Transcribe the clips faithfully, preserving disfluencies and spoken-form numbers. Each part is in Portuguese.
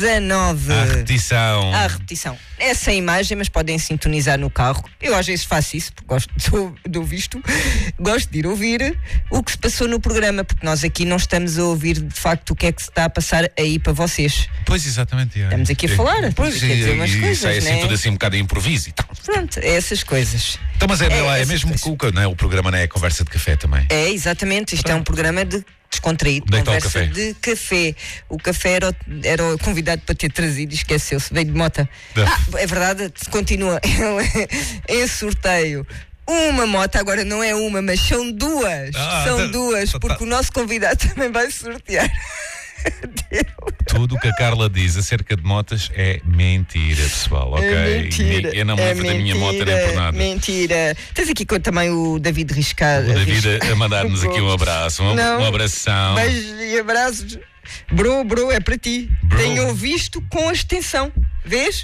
dezanove. À repetição. À repetição. É sem imagem, mas podem sintonizar no carro. Eu às vezes faço isso, porque gosto de, de ouvir isto. Gosto de ir ouvir o que se passou no programa, porque nós aqui não estamos a ouvir de facto o que é que se está a passar aí para vocês. Pois, exatamente. É. Estamos aqui a falar. Pois, aqui a dizer umas e, coisas, isso é assim, né? tudo assim um bocado de improviso e tal. Pronto, é essas coisas. Então, mas é, É, lá, é essas mesmo coisas. que o, não é, o programa não é conversa de café também. É, exatamente. Isto é um programa de descontraído, Onde é que está o conversa café? de café. O café era o, era o convidado para ter trazido e esqueceu-se, veio de mota. Da- Ah, é verdade, continua em sorteio. Uma moto, agora não é uma, mas são duas. Ah, são tá- duas, tá- porque tá. o nosso convidado também vai sortear. Tudo o que a Carla diz acerca de motas é mentira, pessoal, ok? É mentira. Eu não me é lembro da minha moto nem por mentira, nada. Mentira. Tens aqui com- também o David Riscado. O David a, a mandar-nos aqui um abraço, um, Não. um abração. Beijos e abraços. Bro, bro, é para ti. Bro. Tenho visto com extensão. Vês?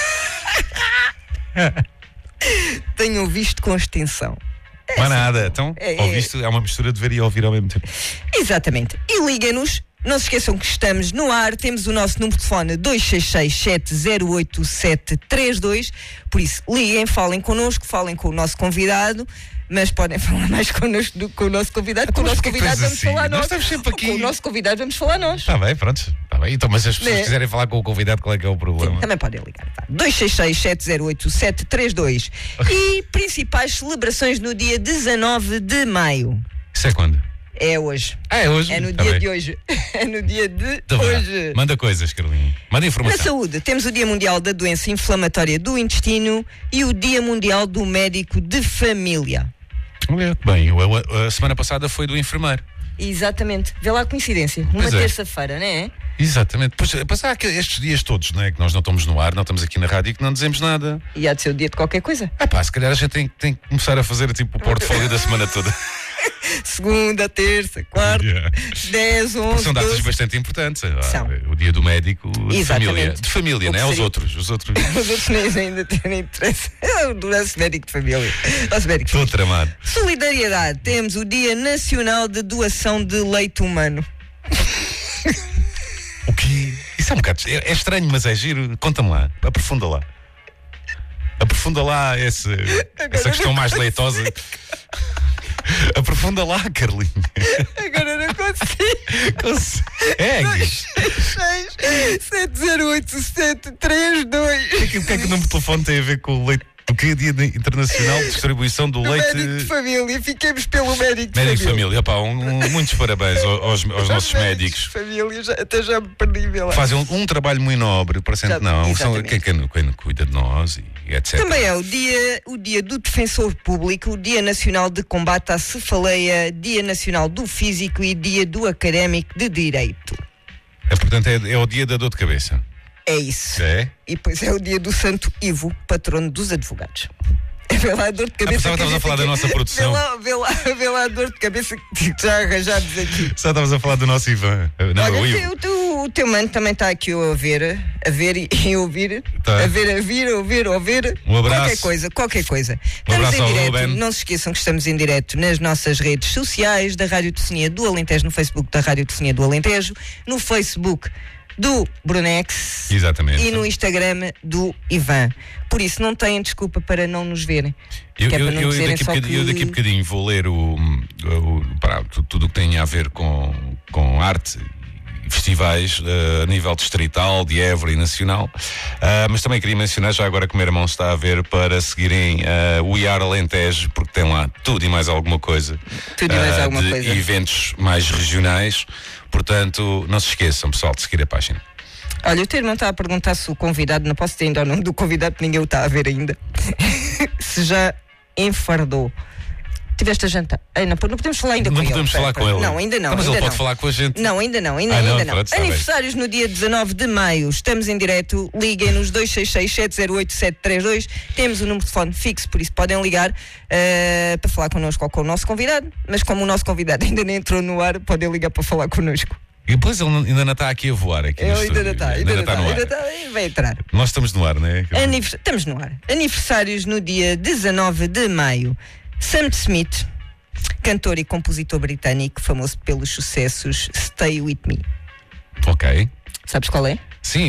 Tenho visto com extensão. Não há nada. Então, É, é. ouviste? É uma mistura de ver e ouvir ao mesmo tempo. Exatamente. E liguem-nos. Não se esqueçam que estamos no ar. Temos o nosso número de telefone dois seis seis, sete zero oito, sete três dois. Por isso, liguem, falem connosco, falem com o nosso convidado. Mas podem falar mais connosco do que com o nosso convidado. Com o Mas nosso porquê que convidado és vamos assim? falar Nós nós. estamos sempre aqui. Com o nosso convidado vamos falar nós. Está bem, pronto. Está bem. Então, mas se as pessoas Né? quiserem falar com o convidado, qual é que é o problema? Também podem ligar. Tá? dois seis seis, sete zero oito, sete três dois. E principais celebrações no dia dezanove de maio. Isso é quando? É hoje. Ah, é hoje? É no Tá dia bem. de hoje. É no dia de Então vá. hoje. Manda coisas, Carlinhos. Manda Na informação. saúde, temos o Dia Mundial da Doença Inflamatória do Intestino e o Dia Mundial do Médico de Família. Olha, bem, a, a- a semana passada foi do enfermeiro. Exatamente. Vê lá a coincidência. Uma Pois é. terça-feira, não é? Exatamente. Pois, pois há aqueles- estes dias todos, não é? Que nós não estamos no ar, não estamos aqui na rádio e que não dizemos nada. E há de ser o dia de qualquer coisa. Ah pá, se calhar a gente tem, tem que começar a fazer tipo o portfólio da semana toda. Segunda, terça, quarta, Yeah. dez, onze, São datas doze. bastante importantes. Ah, São. O dia do médico de Exatamente. família. De família, O não que é? Os seria? outros. Os outros. Os outros nem ainda têm interesse. É o do nosso médico de família. Nosso médico de Estou tramado. Solidariedade. Temos o Dia Nacional de Doação de Leite Humano. O quê? Isso é um bocado. É, é estranho, mas é giro. Conta-me lá. Aprofunda lá. Aprofunda lá esse, essa questão mais leitosa. Aprofunda lá, Carlinhos. Agora não consigo. Consegue. seis, sete zero oito, sete três dois. O que, é que, o que é que o número de telefone tem a ver com o leite? O que é Dia Internacional de Distribuição do Leite? Médico de família. Fiquemos pelo médico de Médico de família. família. Opá, um, um- muitos parabéns aos, aos nossos médicos. de família, já, até já me perdi, vê lá. Fazem um, um trabalho muito nobre, parecendo Já- que não. São exatamente. quem, quem, quem cuida de nós e etcétera. Também é o dia, o dia do Defensor Público, o Dia Nacional de Combate à Cefaleia, Dia Nacional do Físico e Dia do Académico de Direito. É, portanto, é, é o dia da dor de cabeça. É isso. É? E depois é o dia do Santo Ivo, patrono dos advogados. Vê lá a dor de cabeça. pensava que estavas a falar da nossa produção. Vê lá, vê, lá, vê lá a dor de cabeça que já arranjámos aqui. Só estavas a falar do nosso Ivan. Não, Olha, o o Ivo. teu, o teu- o teu mano também está aqui a ver, a ver e, e a ouvir. Tá. A ver, a vir, a ouvir, a ouvir. Um abraço. Qualquer coisa, qualquer coisa. Um Estamos abraço em ao direto. Ruben. Não se esqueçam que estamos em direto nas nossas redes sociais da Rádio Tocinha do Alentejo, no Facebook da Rádio Tocinha do Alentejo, no Facebook do Brunex Exatamente. e no Instagram do Ivan. Por isso, não têm desculpa para não nos verem. Eu, Que é eu, para não eu dizerem daqui, a só bocadinho, eu que- daqui a bocadinho vou ler o, o, pá, tu- tudo o que tem a ver com, com arte e festivais eh, a nível distrital, de Évora e nacional. Ah, mas também queria mencionar, já agora que o meu irmão está a ver, para seguirem uh, o I A R Alentejo, porque tem lá tudo e mais alguma coisa. Tudo e mais ah, alguma de coisa. eventos mais regionais. Portanto, não se esqueçam, pessoal, de seguir a página. Olha, o teu irmão está a perguntar se o convidado, não posso ter ainda o nome do convidado, porque ninguém o está a ver ainda, se já enfardou. Tiveste a jantar? Ai, não, não podemos falar ainda Não com ele. podemos falar Pera, com ele. Não, ainda não. Mas ainda ele pode não. falar com a gente. Não, ainda não, ainda, Ah, não, ainda não. pronto, está bem. Aniversários no dia dezanove de maio. Estamos em direto. Liguem-nos dois seis seis, sete zero oito, sete três dois. Temos o número de telefone fixo, por isso podem ligar eh, para falar connosco ou com o nosso convidado. Mas como o nosso convidado ainda nem entrou no ar, podem ligar para falar connosco. E depois ele não- ainda não está aqui a voar. Aqui no Ele ainda estúdio. não está, ainda não está, no ar. ainda está, vai entrar. Nós estamos no ar, não é? Anivers- Estamos no ar. Aniversários no dia dezanove de maio. Sam Smith, cantor e compositor britânico, famoso pelos sucessos Stay With Me. Ok. Sabes qual é?